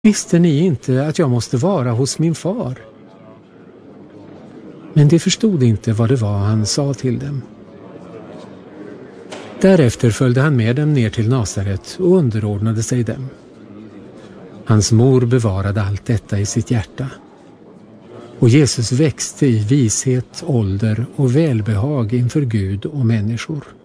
Visste ni inte att jag måste vara hos min far? Men de förstod inte vad det var han sa till dem. Därefter följde han med dem ner till Nasaret och underordnade sig dem. Hans mor bevarade allt detta i sitt hjärta. Och Jesus växte i vishet, ålder och välbehag inför Gud och människor.